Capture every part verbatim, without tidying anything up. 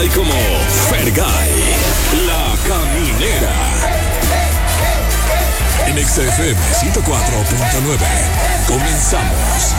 Fergay como Fergay, La Caminera. En X F M ciento cuatro punto nueve. Comenzamos.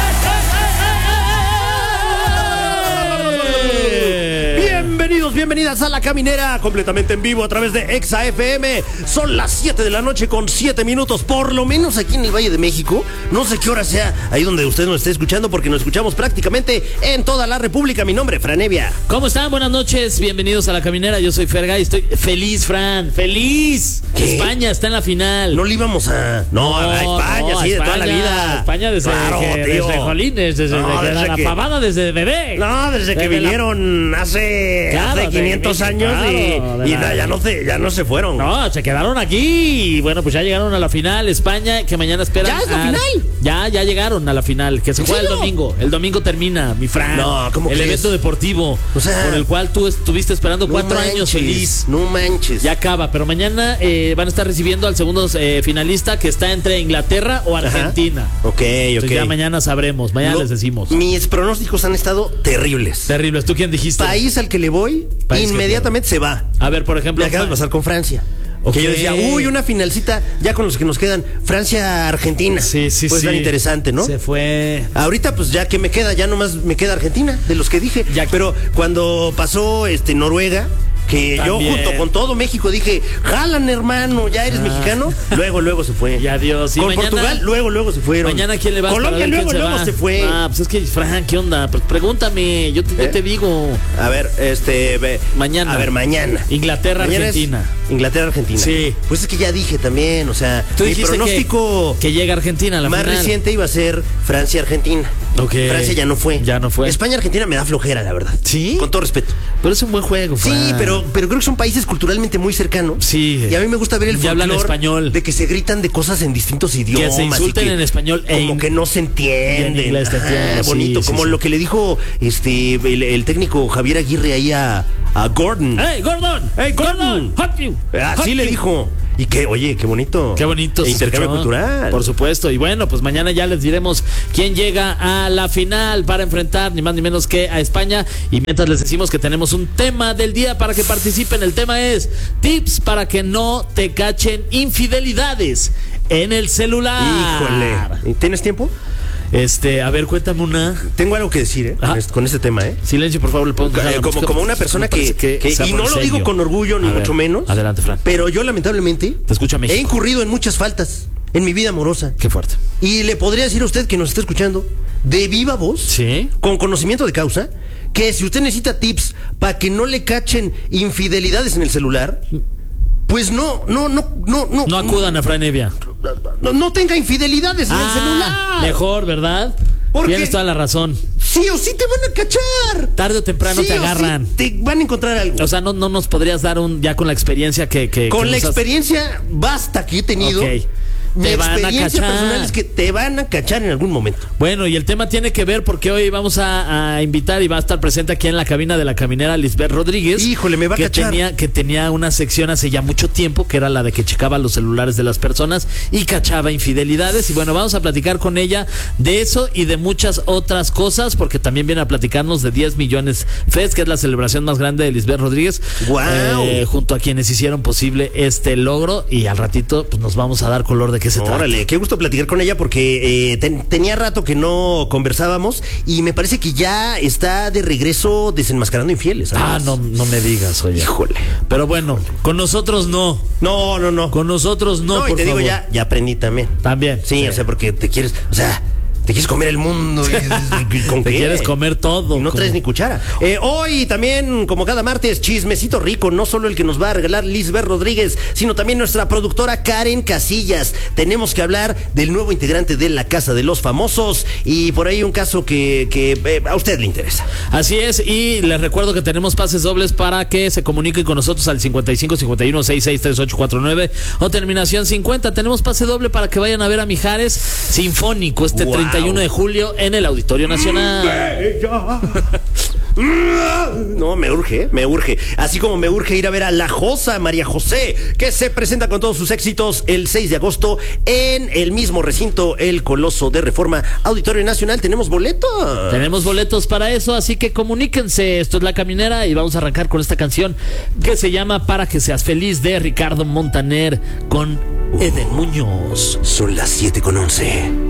Bienvenidos, bienvenidas a La Caminera, completamente en vivo a través de Exa F M. Son las siete de la noche con siete minutos, por lo menos aquí en el Valle de México. No sé qué hora sea ahí donde usted nos esté escuchando, porque nos escuchamos prácticamente en toda la República. Mi nombre es Fran Evia. ¿Cómo están? Buenas noches, bienvenidos a La Caminera. Yo soy Fergay, estoy feliz, Fran, feliz. ¿Qué? España está en la final. No le íbamos a... No, a España, no, sí, de España, toda la vida. España desde, Claro, que, tío. desde Jolines, desde, No, desde desde la que- pavada, desde bebé. No, desde que Desde la- vinieron hace, Claro, hace quinientos de- años claro, y, de y la- na- ya, no se, ya no se fueron. No, se quedaron aquí y bueno, pues ya llegaron a la final. España, que mañana esperan. ¿Ya es la a- final? Ya, ya llegaron a la final, que se ¿En juega el serio? domingo. El domingo termina, mi Fran. No, ¿cómo El crees? evento deportivo, O sea, por el cual tú estuviste esperando No cuatro años manches, feliz. No manches. Ya acaba, pero mañana eh, van a estar recibiendo al segundo eh, finalista, que está entre Inglaterra o Argentina. Ajá. Ok, Entonces ok. ya mañana sabremos, mañana Lo- les decimos. Mis pronósticos han estado terribles. Terribles. ¿Tú quién dijiste? País al que le voy, País que inmediatamente se va. A ver, por ejemplo. Me acaba de pasar con Francia. Ok. Que yo decía, uy, una finalcita ya con los que nos quedan. Francia-Argentina. Sí, sí, Pues sí. tan interesante, ¿no? Se fue. Ahorita, pues ya que me queda, ya nomás me queda Argentina, de los que dije. Ya- Pero cuando pasó este Noruega, que También. yo junto con todo México dije, jalan, hermano, ya eres Ah. mexicano. Luego, luego se fue. Y adiós. Y Con mañana- Portugal, luego, luego se fueron. Mañana, ¿quién le va a Colombia, luego, luego se fue. Ah, pues es que, Fran, ¿qué onda? Pues pregúntame, yo te, yo ¿Eh? te digo. A ver, este. ve- Mañana. A ver, mañana. Inglaterra, Mañana es Argentina. Inglaterra, Argentina. Sí. Pues es que ya dije también, o sea, Tú mi dijiste pronóstico que, que llega Argentina a la más final. reciente iba a ser Francia-Argentina. Ok. Francia ya no fue. Ya no fue. España-Argentina me da flojera, la verdad. ¿Sí? Con todo respeto. Pero es un buen juego, Sí, Fran. pero, pero creo que son países culturalmente muy cercanos. Sí. Y a mí me gusta ver el Ya hablan folclor español. de que se gritan de cosas en distintos idiomas. se insulten y que en español e Como in- que no se entienden. y en inglés te Ajá, entiendo, sí, bonito. sí, como sí. lo que le dijo este el, el técnico Javier Aguirre ahí a, a Gordon. ¡Hey, Gordon! ¡Hey, Gordon! ¡Hot you! Así Hot le you. dijo. Y que, oye, qué bonito. Qué bonito. E se intercambio escuchó. cultural. Por supuesto. Y bueno, pues mañana ya les diremos quién llega a la final para enfrentar ni más ni menos que a España. Y mientras les decimos que tenemos un tema del día para que participen. El tema es tips para que no te cachen infidelidades en el celular. Híjole. ¿Tienes tiempo? Este, a ver, cuéntame una. Tengo algo que decir, ¿eh? Con, Ajá. este, con este tema, ¿eh? Silencio, por favor, le pongo Eh, como, como una persona que, que- y no lo digo con orgullo ni A ver, mucho menos. adelante, Fran. Pero yo lamentablemente Te escucha México. he incurrido en muchas faltas en mi vida amorosa. Qué fuerte. Y le podría decir a usted que nos está escuchando de viva voz, Sí. con conocimiento de causa, que si usted necesita tips para que no le cachen infidelidades en el celular, pues no, no, no, no, no. No acudan a Fran Evia. No, no tenga infidelidades en el celular. Ah, mejor, ¿verdad? ¿Por Tienes qué? toda la razón. Sí o sí te van a cachar. Tarde o temprano Sí te o sí agarran. te van a encontrar algo. O sea, no, no nos podrías dar un, ya con la experiencia que... que Con que la nos has- experiencia basta que he tenido. Ok. Mi Te van a experiencia cachar. personal es que te van a cachar en algún momento. Bueno, y el tema tiene que ver porque hoy vamos a, a invitar y va a estar presente aquí en la cabina de La Caminera Lisbeth Rodríguez. Híjole, me va a que cachar. Tenía, que tenía una sección hace ya mucho tiempo que era la de que checaba los celulares de las personas y cachaba infidelidades. Y bueno, vamos a platicar con ella de eso y de muchas otras cosas porque también viene a platicarnos de diez millones Fest, que es la celebración más grande de Lisbeth Rodríguez. ¡Guau! Eh, junto a quienes hicieron posible este logro y al ratito pues, nos vamos a dar color de qué se trata. Órale, qué gusto platicar con ella porque eh, ten- tenía rato que no conversábamos y me parece que ya está de regreso desenmascarando infieles. Ah, además. no, no me digas, oye. Híjole. Pero bueno, con nosotros no. No, no, no. Con nosotros no, No, y por te digo favor. ya, ya aprendí también. También. Sí, o sea, porque te quieres, o sea, te quieres comer el mundo. y- y- ¿Con Te qué? quieres comer todo. Y no como- traes ni cuchara. Eh, hoy también, como cada martes, chismecito rico, no solo el que nos va a regalar Lisbeth Rodríguez, sino también nuestra productora Karen Casillas. Tenemos que hablar del nuevo integrante de la Casa de los Famosos y por ahí un caso que, que eh, a usted le interesa. Así es, y les recuerdo que tenemos pases dobles para que se comuniquen con nosotros al cincuenta y cinco cincuenta y uno sesenta y seis treinta y ocho cuarenta y nueve o terminación cincuenta. Tenemos pase doble para que vayan a ver a Mijares Sinfónico este Wow. treinta y uno de julio en el Auditorio Nacional. No, me urge, me urge. Así como me urge ir a ver a La Josa, María José, que se presenta con todos sus éxitos el seis de agosto en el mismo recinto, el Coloso de Reforma, Auditorio Nacional. Tenemos boletos. Tenemos boletos para eso, así que comuníquense. Esto es La Caminera y vamos a arrancar con esta canción que se llama Para que seas feliz, de Ricardo Montaner con Eden Muñoz. Son las siete con once.